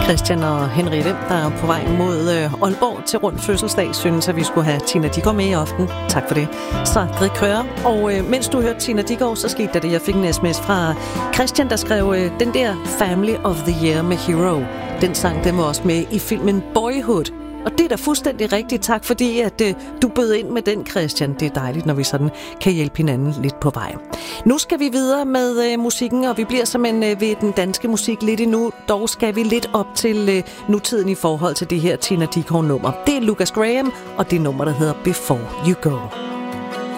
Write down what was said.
Christian og Henriette, der er på vej mod Aalborg til rundt fødselsdag, synes at vi skulle have Tina Dickow med i aften. Tak for det. Stratgrid Kører. Og mens du hørte Tina Dickow, så skete der det, jeg fik en sms fra Christian, der skrev den der Family of the Year med Hero. Den sang, den var også med i filmen Boyhood. Og det er da fuldstændig rigtigt. Tak fordi, at du bød ind med den, Christian. Det er dejligt, når vi sådan kan hjælpe hinanden lidt på vej. Nu skal vi videre med musikken, og vi bliver simpelthen ved den danske musik lidt endnu. Dog skal vi lidt op til nutiden i forhold til det her Tina Dickow-nummer. Det er Lucas Graham, og det nummer, der hedder Before You Go.